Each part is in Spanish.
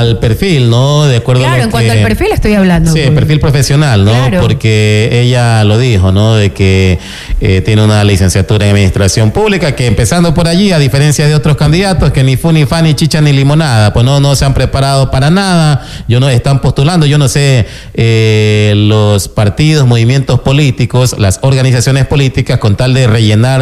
al perfil, ¿no? De acuerdo claro, a lo en cuanto al perfil estoy hablando. Sí, el perfil profesional, ¿no? Claro. Porque ella lo dijo, ¿no? De que tiene una licenciatura en administración pública, que empezando por allí, a diferencia de otros candidatos que ni fu ni fa ni chicha ni limonada, pues no se han preparado para nada, están postulando, yo no sé, los partidos, movimientos políticos, las organizaciones políticas, con tal de rellenar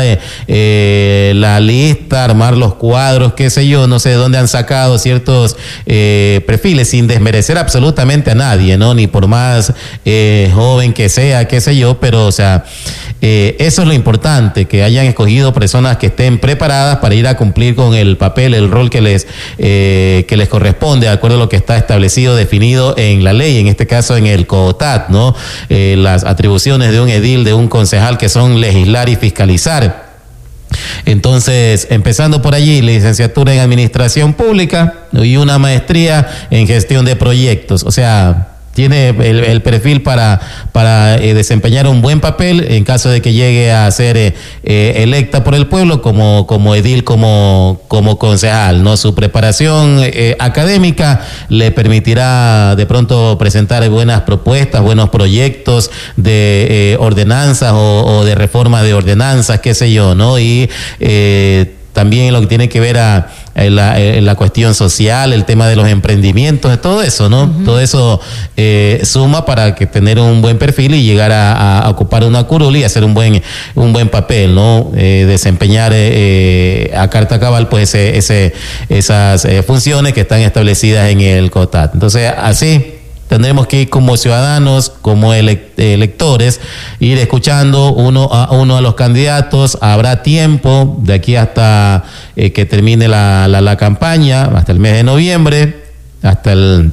la lista, armar los cuadros, qué sé yo, no sé de dónde han sacado ciertos perfiles, sin desmerecer absolutamente a nadie, ¿no? Ni por más joven que sea, qué sé yo, pero, o sea, eso es lo importante, que hayan escogido personas que estén preparadas para ir a cumplir con el papel, el rol que les corresponde, de acuerdo a lo que está establecido, definido en la ley, en este caso en el COTAD, ¿no? Las atribuciones de un edil, de un concejal, que son legislar y fiscalizar. Entonces, empezando por allí, licenciatura en administración pública y una maestría en gestión de proyectos, o sea, tiene el perfil para desempeñar un buen papel en caso de que llegue a ser electa por el pueblo como edil, como concejal, ¿no? Su preparación académica le permitirá de pronto presentar buenas propuestas, buenos proyectos de ordenanzas o de reforma de ordenanzas, qué sé yo, ¿no? Y también lo que tiene que ver la cuestión social, el tema de los emprendimientos, todo eso, ¿no? Uh-huh. Todo eso suma para que tener un buen perfil y llegar a ocupar una curul y hacer un buen papel, ¿no? Desempeñar a carta cabal, pues esas funciones que están establecidas en el COTAD. Entonces, así tendremos que ir como ciudadanos, como electores, ir escuchando uno a los candidatos. Habrá tiempo de aquí hasta que termine la campaña, hasta el mes de noviembre, hasta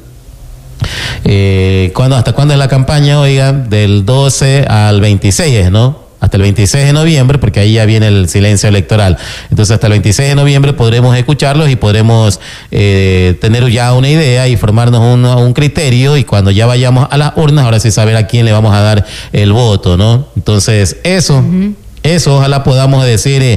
¿hasta cuándo es la campaña? Oiga, del 12 al 26, ¿no? Hasta el 26 de noviembre, porque ahí ya viene el silencio electoral. Entonces, hasta el 26 de noviembre podremos escucharlos y podremos tener ya una idea y formarnos un criterio, y cuando ya vayamos a las urnas, ahora sí saber a quién le vamos a dar el voto, ¿no? Entonces, eso... Uh-huh. Eso, ojalá podamos decir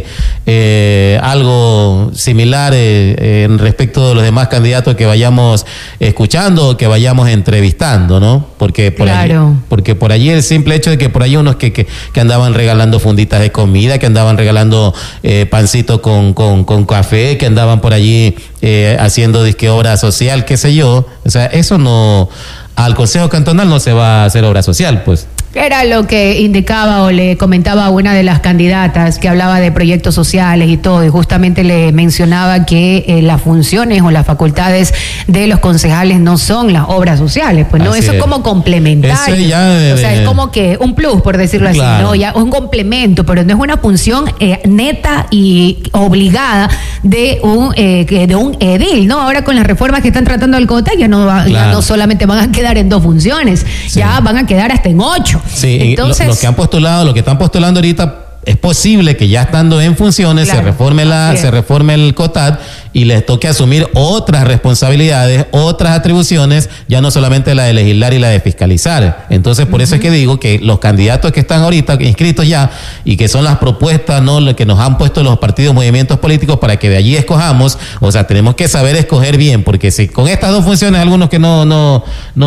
algo similar en respecto de los demás candidatos que vayamos escuchando o que vayamos entrevistando, ¿no? Porque por allí el simple hecho de que por allí unos que andaban regalando funditas de comida, que andaban regalando pancito con café, que andaban por allí haciendo disque obra social, qué sé yo, o sea, eso no, al Consejo Cantonal no se va a hacer obra social, pues. Era lo que indicaba o le comentaba a una de las candidatas que hablaba de proyectos sociales y todo, y justamente le mencionaba que las funciones o las facultades de los concejales no son las obras sociales, pues no, así eso es como complementario. Eso ya o sea, es como que un plus, por decirlo claro. Así, ¿no? Ya un complemento, pero no es una función neta y obligada de un edil, ¿no? Ahora con las reformas que están tratando el COTA ya no solamente van a quedar en 2 funciones, sí. Ya van a quedar hasta en 8. Sí, entonces, los que están postulando ahorita, es posible que ya estando en funciones claro, se reforme el COTAD y les toque asumir otras responsabilidades, otras atribuciones, ya no solamente la de legislar y la de fiscalizar. Entonces, por eso es que digo que los candidatos que están ahorita inscritos ya y que son las propuestas, ¿no?, lo que nos han puesto los partidos, movimientos políticos para que de allí escojamos, o sea, tenemos que saber escoger bien, porque si con estas 2 funciones algunos que no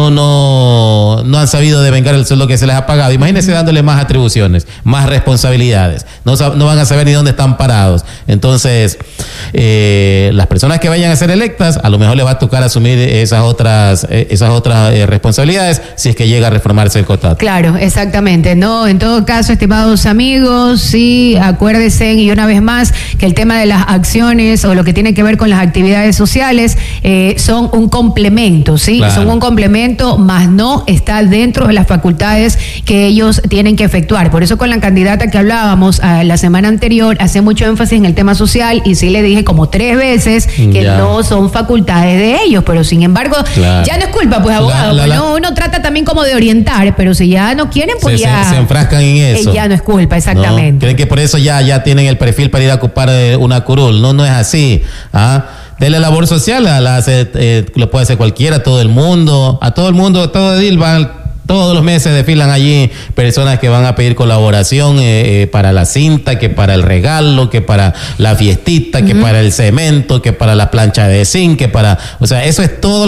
han sabido devengar el sueldo que se les ha pagado, imagínense dándole más atribuciones, más responsabilidades, no van a saber ni dónde están parados. Entonces, las personas que vayan a ser electas, a lo mejor les va a tocar asumir esas otras responsabilidades si es que llega a reformarse el COTAD. Claro, exactamente, ¿no? En todo caso, estimados amigos, sí, acuérdense, y una vez más, que el tema de las acciones o lo que tiene que ver con las actividades sociales son un complemento, ¿sí? Claro. Son un complemento, más no está dentro de las facultades que ellos tienen que efectuar. Por eso con la candidata que hablábamos la semana anterior, hace mucho énfasis en el tema social, y sí le dije como 3 veces que no son facultades de ellos, pero sin embargo, claro, ya no es culpa, pues, abogado, uno trata también como de orientar, pero si ya no quieren, pues se enfrascan en eso. Ya no es culpa, exactamente. ¿No? Creen que por eso ya tienen el perfil para ir a ocupar una curul. No es así. Dele labor social, lo puede hacer cualquiera, todo el mundo, todo edil van. Todos los meses desfilan allí personas que van a pedir colaboración para la cinta, que para el regalo, que para la fiestita, que para el cemento, que para la plancha de zinc, o sea, eso es todo